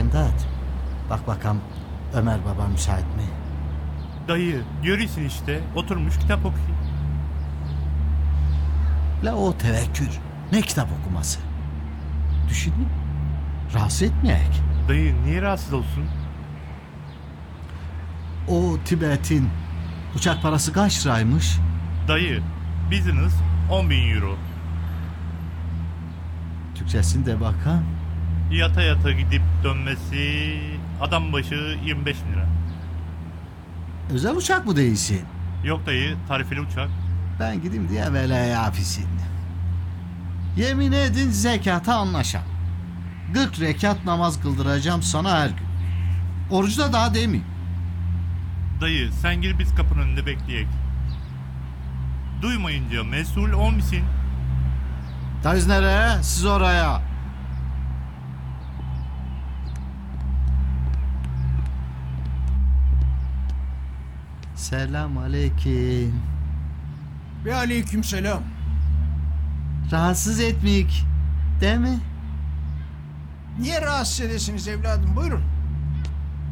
İskendat. Bak bakalım Ömer baba müsait mi? Dayı görüyorsun işte oturmuş kitap okuyor. La o tevekkül. Ne kitap okuması? Düşünün. Rahatsız etmeyek. Dayı niye rahatsız olsun? O Tibet'in uçak parası kaç liraymış? Dayı business 10.000 euro. Türkçesini de bakalım. Yata yata gidip dönmesi adam başı 25 lira. Özel uçak mı değilsin? Yok dayı tarifeli uçak. Ben gideyim diye velaya hafisin. Yemin edin zekata anlaşam. 40 rekat namaz kıldıracağım sana her gün. Orucu da daha değil mi? Dayı sen gir biz kapının önünde bekleyek. Duymayınca mesul olmuşsun. Dayız nereye? Siz oraya. Selam aleyküm. Ve aleykümselam. Rahatsız etmeyik. Değil mi? Niye rahatsız edesiniz evladım? Buyurun.